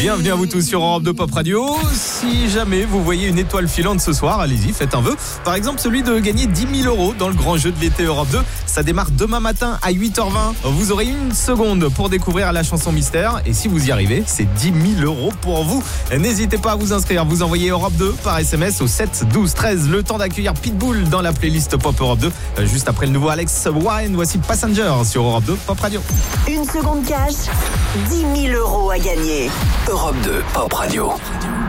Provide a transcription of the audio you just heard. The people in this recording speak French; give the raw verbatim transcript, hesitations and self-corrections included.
Bienvenue à vous tous sur Europe deux Pop Radio. Si jamais vous voyez une étoile filante ce soir, allez-y, faites un vœu. Par exemple, celui de gagner dix mille euros dans le grand jeu de l'été Europe deux. Ça démarre demain matin à huit heures vingt. Vous aurez une seconde pour découvrir la chanson mystère. Et si vous y arrivez, c'est dix mille euros pour vous. N'hésitez pas à vous inscrire. Vous envoyez Europe deux par S M S au sept douze treize. Le temps d'accueillir Pitbull dans la playlist Pop Europe deux. Juste après le nouveau Alex Warren, voici Passenger sur Europe deux Pop Radio. Une seconde cash, dix mille euros à gagner. Europe deux Pop Radio.